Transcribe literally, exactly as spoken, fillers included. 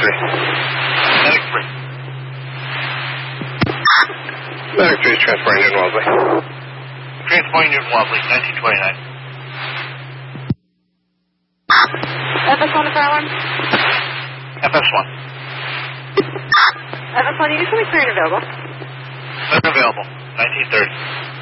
three. Medic three. Medic three is transporting Newton Wellesley. Transporting Newton Wellesley, nineteen twenty-nine. F S one to fire alarm? F S one. F S one, you can tell me clear and available. Clear and available, nineteen thirty.